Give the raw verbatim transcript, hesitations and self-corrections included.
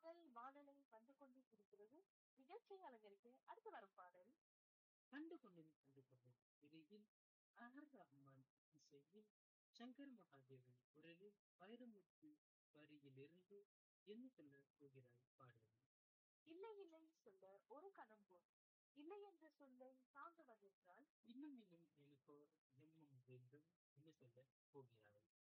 பாடல் வானலை வந்து கொண்டிருக்கிறது. நிகழ்ச்சியை அலங்கரிக்க அடுத்து வரும் பாடல் கண்டு கொண்டேன் கண்டு கொண்டேன் இடையில் ஆர் ரஹ்மான் இசையில் சங்கர் மகாதேவன் குரலில் வைரமுத்து வரியிலிருந்து என்ன சொல்ல போகிறாய் பாடல். இல்லை இல்லை சொல்ல ஒரு கணம் போல் இல்லை என்ற சொல்லை தாங்குவதென்றால் இன்னும் இன்னும் எனக்கு ஒரு எண்ணம் வேண்டும் என்ன சொல்ல போகிறாய்.